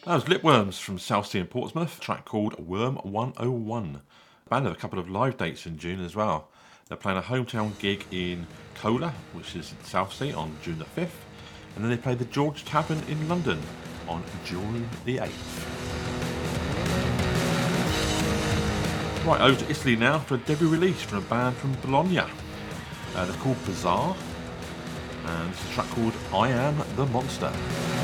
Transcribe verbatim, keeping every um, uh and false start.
That was Lipworms from Southsea and Portsmouth, a track called Worm one oh one. The band have a couple of live dates in June as well. They're playing a hometown gig in Cola, which is in Southsea, on June the fifth, and then they play the George Tavern in London on June the eighth. Right, over to Italy now for a debut release from a band from Bologna. Uh, they're called Bizarre, and it's a track called I Am the Monster.